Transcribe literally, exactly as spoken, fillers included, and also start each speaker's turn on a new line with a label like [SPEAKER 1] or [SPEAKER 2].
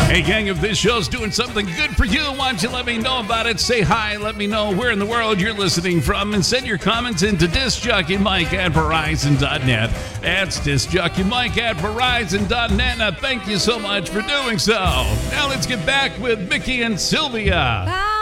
[SPEAKER 1] Hey, gang, if this show's doing something good for you, why don't you let me know about it? Say hi, let me know where in the world you're listening from, and send your comments into discjockeymike at verizon dot net. That's discjockeymike at verizon dot net. Now, thank you so much for doing so. Now let's get back with Mickey and Sylvia.
[SPEAKER 2] Bye.